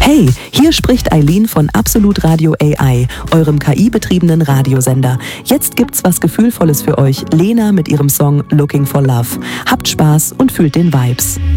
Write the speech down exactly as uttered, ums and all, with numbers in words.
Hey, hier spricht Eileen von Absolut Radio A I, eurem K I-betriebenen Radiosender. Jetzt gibt's was Gefühlvolles für euch. Lena mit ihrem Song Looking for Love. Habt Spaß und fühlt den Vibes.